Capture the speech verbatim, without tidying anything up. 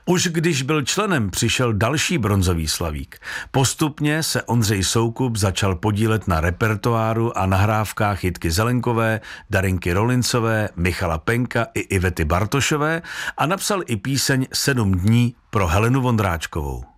Už když byl členem, přišel další bronzový slavík. Postupně se Ondřej Soukup začal podílet na repertoáru a nahrávkách Jitky Zelenkové, Darinky Rolincové, Michala Penka i Ivety Bartošové a napsal i píseň Sedm dní pro Helenu Vondráčkovou.